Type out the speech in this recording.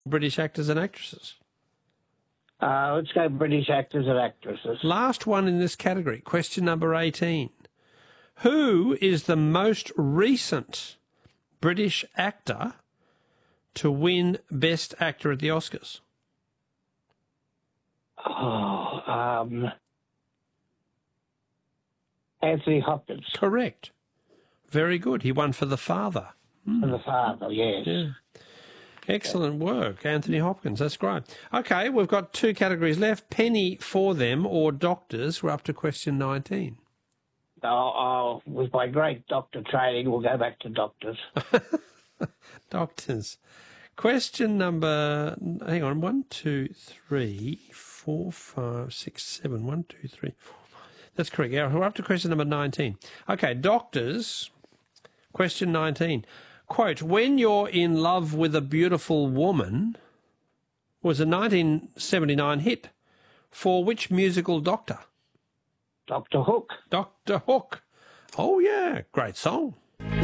British actors and actresses. Let's go British actors and actresses. Last one in this category, question number 18. Who is the most recent British actor to win Best Actor at the Oscars? Anthony Hopkins. Correct. Very good. He won for The Father. For The Father, yes. Yeah. Excellent work, Anthony Hopkins. That's great. Okay, we've got 2 categories left. Penny for them or doctors. We're up to question 19. With my great doctor training, we'll go back to doctors. Doctors. Question number, hang on, 1, 2, 3, 4, 5, 6, 7. 1, 2, 3, 4. That's correct. Yeah, we're up to question number 19. Okay, doctors. Question 19. Quote, "When You're in Love with a Beautiful Woman" was a 1979 hit. For which musical doctor? Dr. Hook. Dr. Hook. Oh, yeah, great song.